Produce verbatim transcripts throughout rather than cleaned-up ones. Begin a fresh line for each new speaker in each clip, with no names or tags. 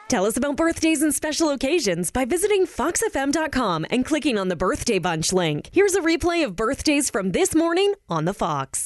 Tell us about birthdays and special occasions by visiting fox f m dot com and clicking on the Birthday Bunch link. Here's a replay of birthdays from this morning on the Fox.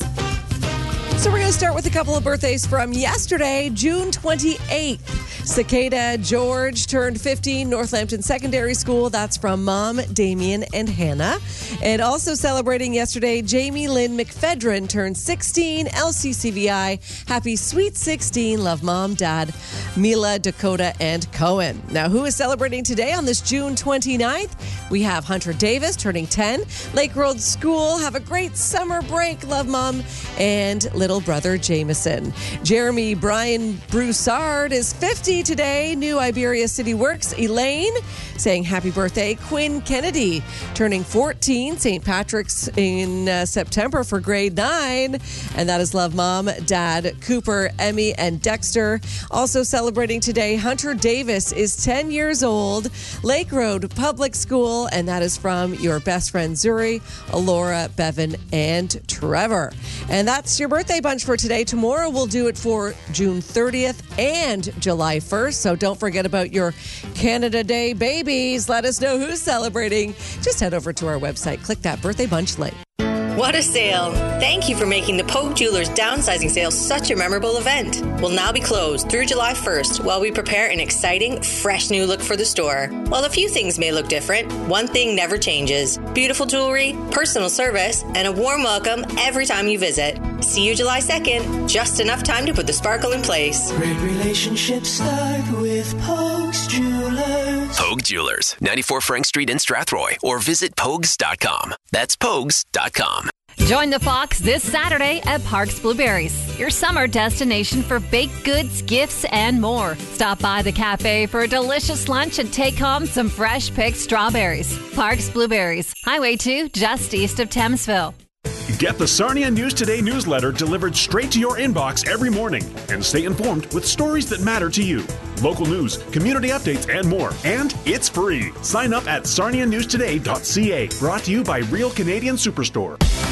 So we're going to start with a couple of birthdays from yesterday, June twenty-eighth. Cicada George turned fifteen, Northampton Secondary School. That's from Mom, Damien, and Hannah. And also celebrating yesterday, Jamie Lynn McFedrin turned sixteen, L C C V I. Happy sweet sixteen. Love Mom, Dad, Mila, Dakota, and Cohen. Now, who is celebrating today on this June twenty-ninth? We have Hunter Davis turning ten. Lake Road School, have a great summer break. Love Mom, and little brother Jameson. Jeremy Brian Broussard is fifty today. New Iberia City Works. Elaine saying happy birthday. Quinn Kennedy turning fourteen. Saint Patrick's in uh, September for grade nine. And that is Love Mom, Dad, Cooper, Emmy, and Dexter. Also celebrating today, Hunter Davis is ten years old. Lake Road Public School. And that is from your best friend Zuri, Alora, Bevan, and Trevor. And that's your birthday bunch for today. Tomorrow we'll do it for June thirtieth and July first. So don't forget about your Canada Day babies. Let us know who's celebrating. Just head over to our website. Click that birthday bunch link.
What a sale! Thank you for making the Pogue Jewelers downsizing sale such a memorable event. Will now be closed through July first while we prepare an exciting, fresh new look for the store. While a few things may look different, one thing never changes. Beautiful jewelry, personal service, and a warm welcome every time you visit. See you July second. Just enough time to put the sparkle in place.
Great relationships start with Pogue's Jewelers.
Pogue Jewelers, ninety-four Frank Street in Strathroy, or visit pogues dot com. That's pogues dot com.
Join the Fox this Saturday at Parks Blueberries, your summer destination for baked goods, gifts, and more. Stop by the cafe for a delicious lunch and take home some fresh picked strawberries. Parks Blueberries, Highway two, just east of Thamesville.
Get the Sarnia News Today newsletter delivered straight to your inbox every morning and stay informed with stories that matter to you. Local news, community updates, and more. And it's free. Sign up at sarnia news today dot c a. Brought to you by Real Canadian Superstore.